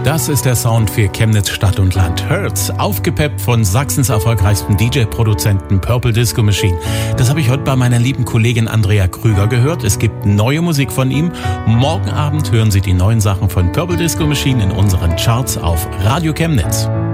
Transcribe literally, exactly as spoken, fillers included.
Das ist der Sound für Chemnitz Stadt und Land. Hurts, aufgepeppt von Sachsens erfolgreichsten D J-Produzenten Purple Disco Machine. Das habe ich heute bei meiner lieben Kollegin Andrea Krüger gehört. Es gibt neue Musik von ihm. Morgen Abend hören Sie die neuen Sachen von Purple Disco Machine in unseren Charts auf Radio Chemnitz.